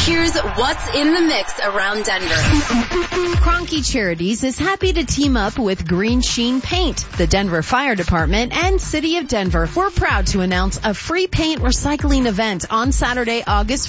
Here's what's in the mix around Denver. Kroenke Charities is happy to team up with Green Sheen Paint. The Denver Fire Department and City of Denver were proud to announce a free paint recycling event on Saturday, August